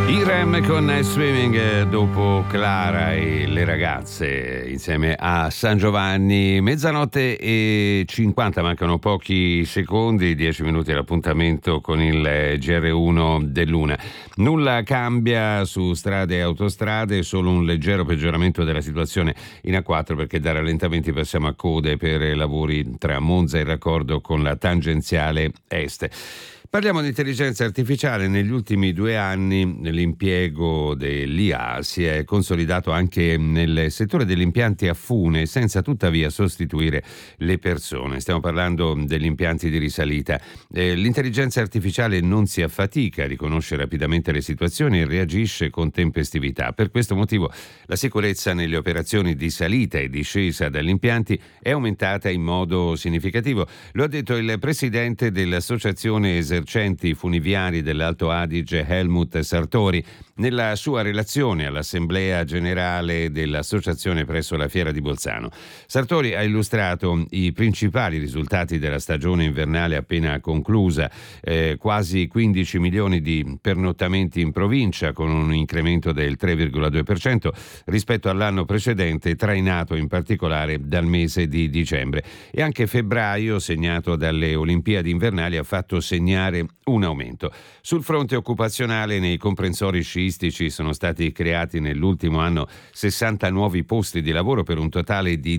Irem con Swimming dopo Clara e le ragazze insieme a San Giovanni. Mezzanotte e 50, mancano pochi secondi, 10 minuti all'appuntamento con il GR1 dell'Una. Nulla cambia su strade e autostrade, solo un leggero peggioramento della situazione in A4 perché da rallentamenti passiamo a code per lavori tra Monza e il raccordo con la tangenziale est. Parliamo di intelligenza artificiale. Negli ultimi 2 anni l'impiego dell'IA si è consolidato anche nel settore degli impianti a fune, senza tuttavia sostituire le persone. Stiamo parlando degli impianti di risalita. L'intelligenza artificiale non si affatica, riconosce rapidamente le situazioni e reagisce con tempestività. Per questo motivo la sicurezza nelle operazioni di salita e discesa dagli impianti è aumentata in modo significativo. Lo ha detto il presidente dell'Associazione Esercenti Funiviari dell'Alto Adige, Helmut Sartori, nella sua relazione all'Assemblea Generale dell'Associazione presso la Fiera di Bolzano. Sartori ha illustrato i principali risultati della stagione invernale appena conclusa, quasi 15 milioni di pernottamenti in provincia, con un incremento del 3,2% rispetto all'anno precedente, trainato in particolare dal mese di dicembre. E anche febbraio, segnato dalle Olimpiadi invernali, ha fatto segnare un aumento. Sul fronte occupazionale, nei comprensori sciistici sono stati creati nell'ultimo anno 60 nuovi posti di lavoro per un totale di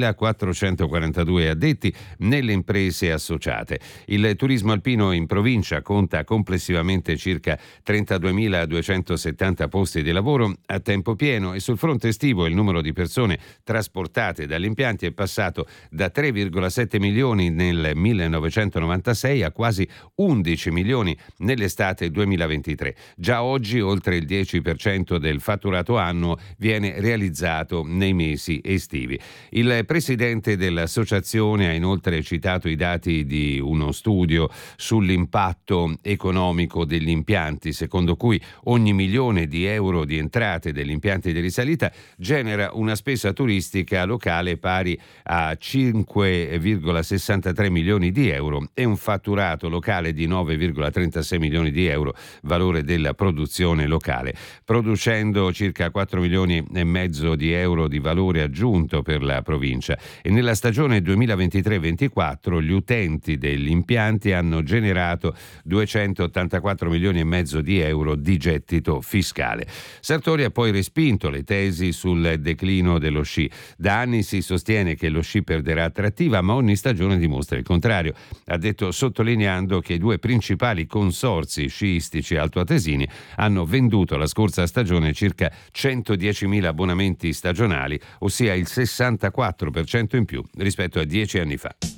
2.442 addetti nelle imprese associate. Il turismo alpino in provincia conta complessivamente circa 32.270 posti di lavoro a tempo pieno e sul fronte estivo il numero di persone trasportate dagli impianti è passato da 3,7 milioni nel 1996 a quasi 11 milioni nell'estate 2023. Già oggi oltre il 10% del fatturato annuo viene realizzato nei mesi estivi. Il presidente dell'associazione ha inoltre citato i dati di uno studio sull'impatto economico degli impianti, secondo cui ogni milione di euro di entrate degli impianti di risalita genera una spesa turistica locale pari a 5,63 milioni di euro e un fatturato locale di 9,36 milioni di euro, valore della produzione locale, producendo circa 4 milioni e mezzo di euro di valore aggiunto per la provincia. E nella stagione 2023-24 gli utenti degli impianti hanno generato 284 milioni e mezzo di euro di gettito fiscale. Sartori ha poi respinto le tesi sul declino dello sci. Da anni si sostiene che lo sci perderà attrattiva, ma ogni stagione dimostra il contrario. Ha detto, sottolineando che i 2 principali consorzi sciistici altoatesini hanno venduto la scorsa stagione circa 110.000 abbonamenti stagionali, ossia il 64% in più rispetto a 10 anni fa.